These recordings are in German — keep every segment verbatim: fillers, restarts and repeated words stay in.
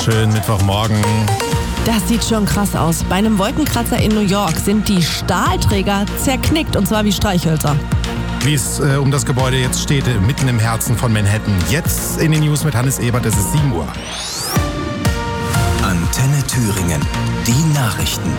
Schönen Mittwochmorgen. Das sieht schon krass aus. Bei einem Wolkenkratzer in New York sind die Stahlträger zerknickt, und zwar wie Streichhölzer. Wie es äh, um das Gebäude jetzt steht, äh, mitten im Herzen von Manhattan. Jetzt in den News mit Hannes Ebert, es ist sieben Uhr. Antenne Thüringen, die Nachrichten.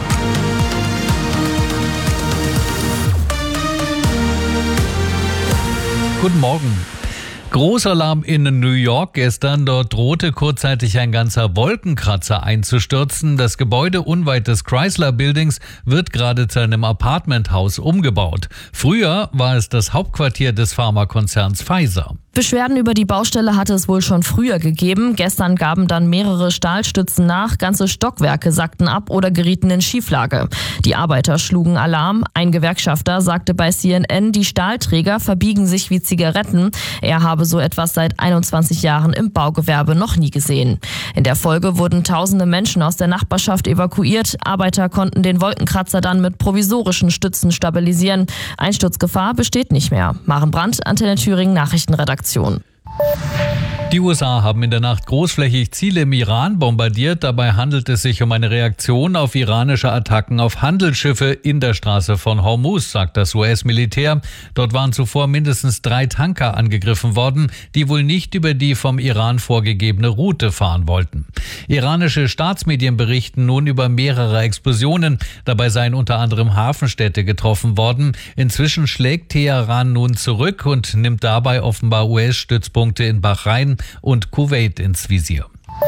Guten Morgen. Großalarm in New York gestern. Dort drohte kurzzeitig ein ganzer Wolkenkratzer einzustürzen. Das Gebäude unweit des Chrysler Buildings wird gerade zu einem Apartmenthaus umgebaut. Früher war es das Hauptquartier des Pharmakonzerns Pfizer. Beschwerden über die Baustelle hatte es wohl schon früher gegeben. Gestern gaben dann mehrere Stahlstützen nach. Ganze Stockwerke sackten ab oder gerieten in Schieflage. Die Arbeiter schlugen Alarm. Ein Gewerkschafter sagte bei C N N, die Stahlträger verbiegen sich wie Zigaretten. Er habe so etwas seit einundzwanzig Jahren im Baugewerbe noch nie gesehen. In der Folge wurden tausende Menschen aus der Nachbarschaft evakuiert. Arbeiter konnten den Wolkenkratzer dann mit provisorischen Stützen stabilisieren. Einsturzgefahr besteht nicht mehr. Maren Brandt, Antenne Thüringen, Nachrichtenredaktion. Die U S A haben in der Nacht großflächig Ziele im Iran bombardiert. Dabei handelt es sich um eine Reaktion auf iranische Attacken auf Handelsschiffe in der Straße von Hormuz, sagt das U S-Militär. Dort waren zuvor mindestens drei Tanker angegriffen worden, die wohl nicht über die vom Iran vorgegebene Route fahren wollten. Iranische Staatsmedien berichten nun über mehrere Explosionen. Dabei seien unter anderem Hafenstädte getroffen worden. Inzwischen schlägt Teheran nun zurück und nimmt dabei offenbar U S-Stützpunkte in Bahrain und Kuwait ins Visier.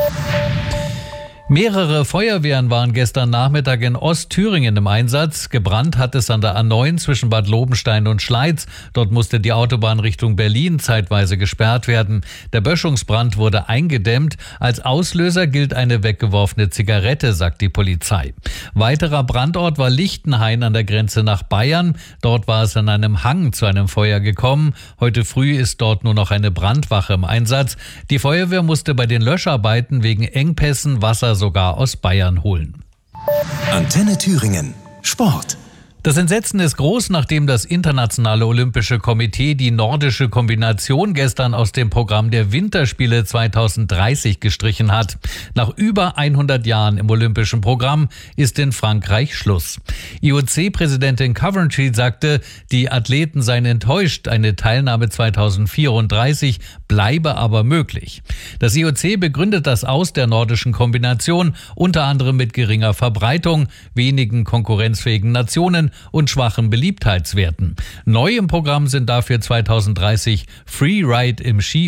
Mehrere Feuerwehren waren gestern Nachmittag in Ostthüringen im Einsatz. Gebrannt hat es an der A neun zwischen Bad Lobenstein und Schleiz. Dort musste die Autobahn Richtung Berlin zeitweise gesperrt werden. Der Böschungsbrand wurde eingedämmt. Als Auslöser gilt eine weggeworfene Zigarette, sagt die Polizei. Weiterer Brandort war Lichtenhain an der Grenze nach Bayern. Dort war es an einem Hang zu einem Feuer gekommen. Heute früh ist dort nur noch eine Brandwache im Einsatz. Die Feuerwehr musste bei den Löscharbeiten wegen Engpässen Wasser sogar aus Bayern holen. Antenne Thüringen, Sport. Das Entsetzen ist groß, nachdem das Internationale Olympische Komitee die nordische Kombination gestern aus dem Programm der Winterspiele zweitausenddreißig gestrichen hat. Nach über hundert Jahren im olympischen Programm ist in Frankreich Schluss. I O C-Präsidentin Coventry sagte, die Athleten seien enttäuscht, eine Teilnahme zweitausendvierunddreißig bleibe aber möglich. Das I O C begründet das Aus der nordischen Kombination unter anderem mit geringer Verbreitung, wenigen konkurrenzfähigen Nationen und schwachen Beliebtheitswerten. Neu im Programm sind dafür zweitausenddreißig Freeride im Ski